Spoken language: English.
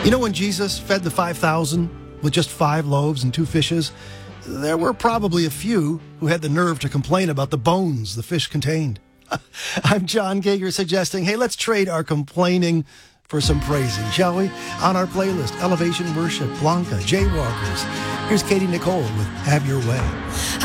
You know, when Jesus fed the 5,000 with just 5 loaves and 2 fishes, there were probably a few who had the nerve to complain about the bones the fish contained. I'm John Gager suggesting, hey, let's trade our complaining for some praising, shall we? On our playlist, Elevation Worship, Blanca, Jaywalkers. Here's Katie Nicole with Have Your Way.